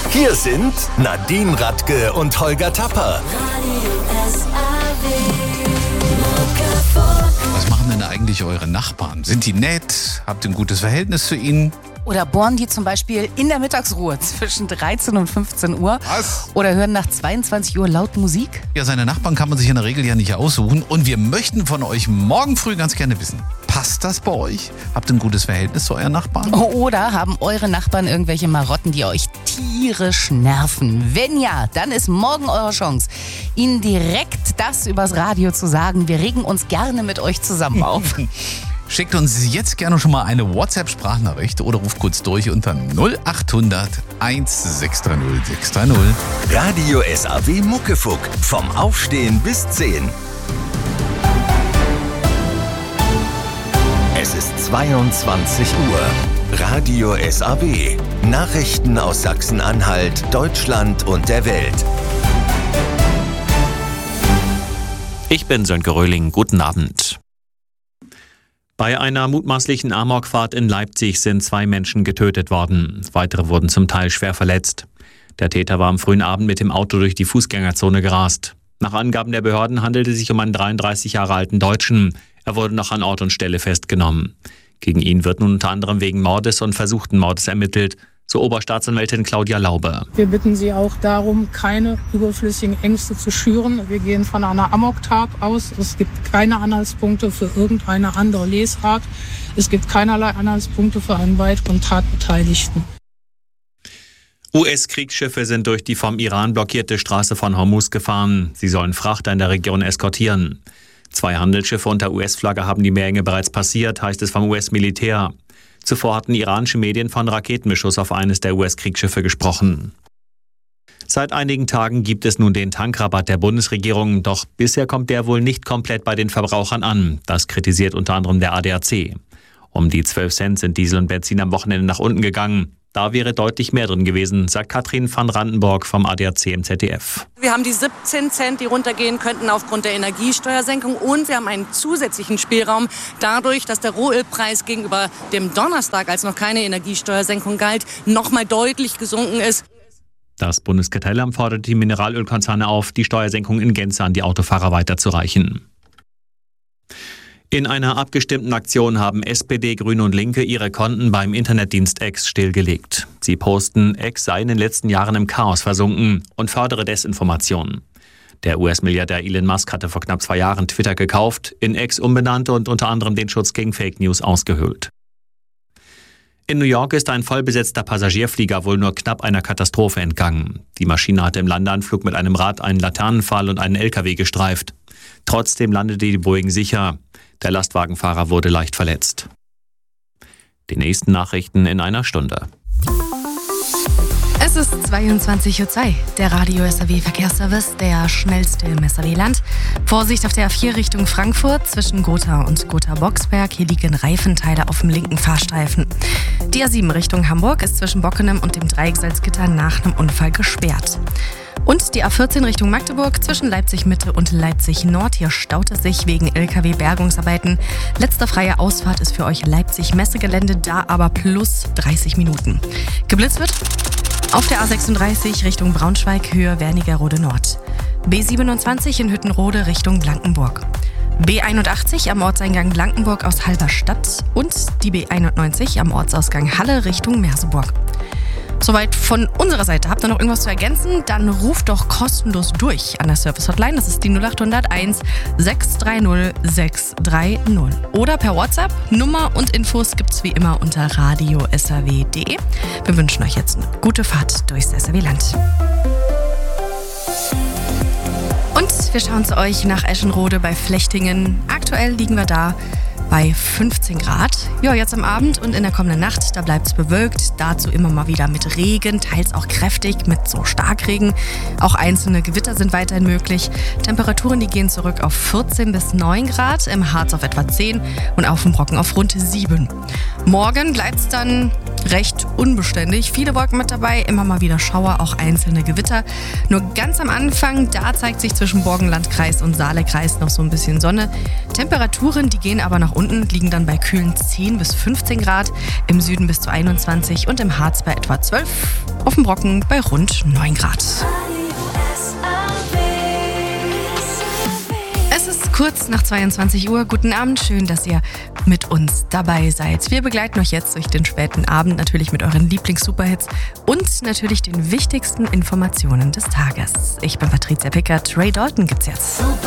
Hier sind Nadine Radke und Holger Tapper. Was machen denn eigentlich eure Nachbarn? Sind die nett? Habt ihr ein gutes Verhältnis zu ihnen? Oder bohren die zum Beispiel in der Mittagsruhe zwischen 13 und 15 Uhr? Was? Oder hören nach 22 Uhr laut Musik? Ja, seine Nachbarn kann man sich in der Regel ja nicht aussuchen. Und wir möchten von euch morgen früh ganz gerne wissen, passt das bei euch? Habt ihr ein gutes Verhältnis zu euren Nachbarn? Oder haben eure Nachbarn irgendwelche Marotten, die euch tierisch nerven? Wenn ja, dann ist morgen eure Chance, ihnen direkt das übers Radio zu sagen. Wir regen uns gerne mit euch zusammen auf. Schickt uns jetzt gerne schon mal eine WhatsApp-Sprachnachricht oder ruft kurz durch unter 0800 1630 630. Radio SAW Muckefuck. Vom Aufstehen bis 10. Es ist 22 Uhr. Radio SAW. Nachrichten aus Sachsen-Anhalt, Deutschland und der Welt. Ich bin Sönke Röhling. Guten Abend. Bei einer mutmaßlichen Amokfahrt in Leipzig sind 2 Menschen getötet worden. Weitere wurden zum Teil schwer verletzt. Der Täter war am frühen Abend mit dem Auto durch die Fußgängerzone gerast. Nach Angaben der Behörden handelte es sich um einen 33 Jahre alten Deutschen. Er wurde noch an Ort und Stelle festgenommen. Gegen ihn wird nun unter anderem wegen Mordes und versuchten Mordes ermittelt, so Oberstaatsanwältin Claudia Laube. Wir bitten Sie auch darum, keine überflüssigen Ängste zu schüren. Wir gehen von einer Amoktat aus. Es gibt keine Anhaltspunkte für irgendeine andere Lesart. Es gibt keinerlei Anhaltspunkte für einen weiteren Tatbeteiligten. US-Kriegsschiffe sind durch die vom Iran blockierte Straße von Hormuz gefahren. Sie sollen Frachter in der Region eskortieren. 2 Handelsschiffe unter US-Flagge haben die Meerenge bereits passiert, heißt es vom US-Militär. Zuvor hatten iranische Medien von Raketenbeschuss auf eines der US-Kriegsschiffe gesprochen. Seit einigen Tagen gibt es nun den Tankrabatt der Bundesregierung, doch bisher kommt der wohl nicht komplett bei den Verbrauchern an. Das kritisiert unter anderem der ADAC. Um die 12 Cent sind Diesel und Benzin am Wochenende nach unten gegangen. Da wäre deutlich mehr drin gewesen, sagt Katrin van Randenborg vom ADAC im ZDF. Wir haben die 17 Cent, die runtergehen könnten aufgrund der Energiesteuersenkung. Und wir haben einen zusätzlichen Spielraum dadurch, dass der Rohölpreis gegenüber dem Donnerstag, als noch keine Energiesteuersenkung galt, nochmal deutlich gesunken ist. Das Bundeskartellamt fordert die Mineralölkonzerne auf, die Steuersenkung in Gänze an die Autofahrer weiterzureichen. In einer abgestimmten Aktion haben SPD, Grüne und Linke ihre Konten beim Internetdienst X stillgelegt. Sie posten, X sei in den letzten Jahren im Chaos versunken und fördere Desinformation. Der US-Milliardär Elon Musk hatte vor knapp 2 Jahren Twitter gekauft, in X umbenannt und unter anderem den Schutz gegen Fake News ausgehöhlt. In New York ist ein vollbesetzter Passagierflieger wohl nur knapp einer Katastrophe entgangen. Die Maschine hatte im Landeanflug mit einem Rad einen Laternenpfahl und einen LKW gestreift. Trotzdem landete die Boeing sicher. Der Lastwagenfahrer wurde leicht verletzt. Die nächsten Nachrichten in einer Stunde. Es ist 22:02 Uhr. Der Radio SAW Verkehrsservice, der schnellste im SAW-Land. Vorsicht auf der A4 Richtung Frankfurt zwischen Gotha und Gotha-Boxberg. Hier liegen Reifenteile auf dem linken Fahrstreifen. Die A7 Richtung Hamburg ist zwischen Bockenem und dem Dreieck Salzgitter nach einem Unfall gesperrt. Und die A14 Richtung Magdeburg zwischen Leipzig-Mitte und Leipzig-Nord. Hier staut es sich wegen LKW-Bergungsarbeiten. Letzte freie Ausfahrt ist für euch Leipzig-Messegelände, da aber plus 30 Minuten. Geblitzt wird auf der A36 Richtung Braunschweig, Höhe Wernigerode Nord. B27 in Hüttenrode Richtung Blankenburg. B81 am Ortseingang Blankenburg aus Halberstadt und die B91 am Ortsausgang Halle Richtung Merseburg. Soweit von unserer Seite. Habt ihr noch irgendwas zu ergänzen? Dann ruft doch kostenlos durch an der Service-Hotline. Das ist die 0801 630 630. Oder per WhatsApp. Nummer und Infos gibt's wie immer unter radiosaw.de. Wir wünschen euch jetzt eine gute Fahrt durchs SAW-Land. Und wir schauen zu euch nach Eschenrode bei Flechtingen. Aktuell liegen wir da bei 15 Grad. Ja, jetzt am Abend und in der kommenden Nacht, da bleibt es bewölkt. Dazu immer mal wieder mit Regen, teils auch kräftig mit so Starkregen. Auch einzelne Gewitter sind weiterhin möglich. Temperaturen, die gehen zurück auf 14 bis 9 Grad, im Harz auf etwa 10 und auf dem Brocken auf rund 7. Morgen bleibt es dann recht unbeständig. Viele Wolken mit dabei, immer mal wieder Schauer, auch einzelne Gewitter. Nur ganz am Anfang, da zeigt sich zwischen Borgenlandkreis und Saalekreis noch so ein bisschen Sonne. Temperaturen, die gehen aber nach unten, liegen dann bei kühlen 10 bis 15 Grad, im Süden bis zu 21 und im Harz bei etwa 12. auf dem Brocken bei rund 9 Grad. Es ist kurz nach 22 Uhr. Guten Abend, schön, dass ihr mit uns dabei seid. Wir begleiten euch jetzt durch den späten Abend, natürlich mit euren Lieblings-Superhits und natürlich den wichtigsten Informationen des Tages. Ich bin Patricia Pickert. Ray Dalton gibt's jetzt.